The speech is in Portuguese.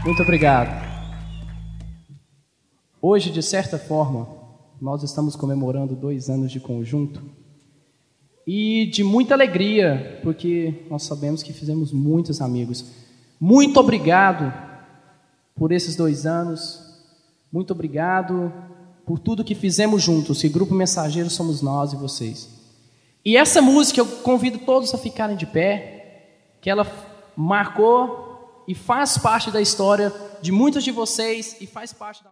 Muito obrigado. Hoje, de certa forma, nós estamos comemorando 2 anos de conjunto e de muita alegria, porque nós sabemos que fizemos muitos amigos. Muito obrigado por esses 2 anos. Muito obrigado por tudo que fizemos juntos. Que Grupo Mensageiro somos nós e vocês. E essa música eu convido todos a ficarem de pé, que ela marcou e faz parte da história de muitos de vocês e faz parte da